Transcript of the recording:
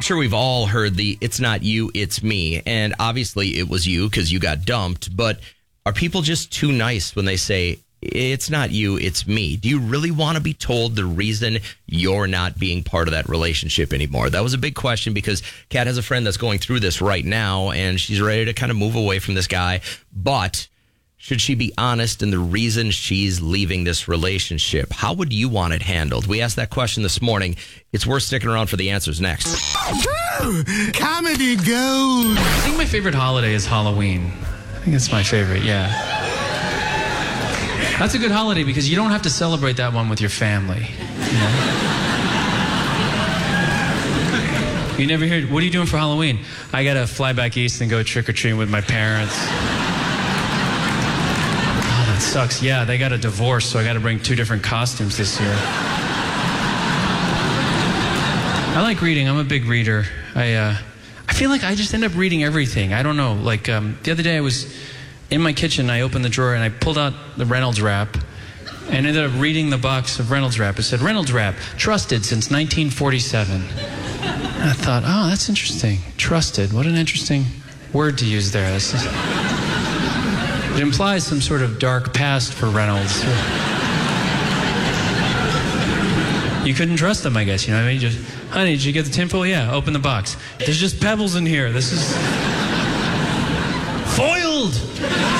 sure we've all heard the "it's not you, it's me," and obviously it was you because you got dumped. But are people just too nice when they say it's not you, it's me? Do you really want to be told the reason you're not being part of that relationship anymore? That was a big question because Kat has a friend that's going through this right now, and she's ready to kind of move away from this guy, but should she be honest in the reason she's leaving this relationship? How would you want it handled? We asked that question this morning. It's worth sticking around for the answers next. Comedy gold. I think my favorite holiday is Halloween. I think it's my favorite, yeah. That's a good holiday because you don't have to celebrate that one with your family. You never hear, what are you doing for Halloween? I got to fly back east and go trick-or-treating with my parents. That sucks. Yeah, they got a divorce, so I got to bring 2 different costumes this year. I like reading. I'm a big reader. I feel like I just end up reading everything. I don't know. Like the other day I was in my kitchen, I opened the drawer and I pulled out the Reynolds wrap and ended up reading the box of Reynolds wrap. It said, Reynolds wrap, trusted since 1947. And I thought, oh, that's interesting. Trusted. What an interesting word to use there. It implies some sort of dark past for Reynolds. You couldn't trust them, I guess. You know what I mean? Just, honey, did you get the tinfoil? Yeah, open the box. There's just pebbles in here. This is foiled.